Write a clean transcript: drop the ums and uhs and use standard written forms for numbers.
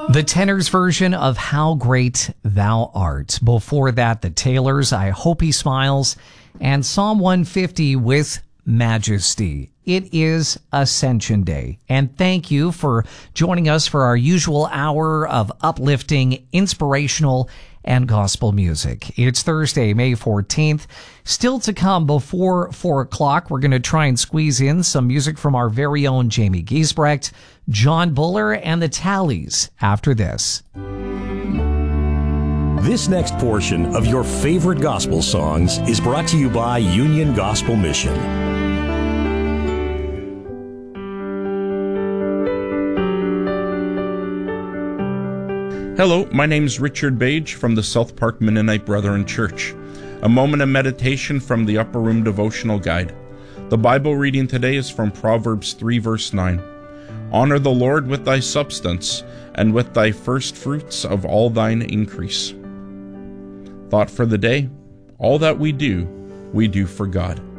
The Tenors version of How Great Thou Art. Before that, the Taylors, I Hope He Smiles, and Psalm 150 with Majesty. It is Ascension Day, and thank you for joining us for our usual hour of uplifting, inspirational, and gospel music. It's Thursday, May 14th. Still to come before 4 o'clock, we're going to try and squeeze in some music from our very own Jamie Giesbrecht, John Buller, and the Tallies after this. This next portion of your favorite gospel songs is brought to you by Union Gospel Mission. Hello, my name is Richard Bage from the South Park Mennonite Brethren Church. A moment of meditation from the Upper Room Devotional Guide. The Bible reading today is from Proverbs 3 verse 9. Honor the Lord with thy substance, and with thy first fruits of all thine increase. Thought for the day: all that we do for God.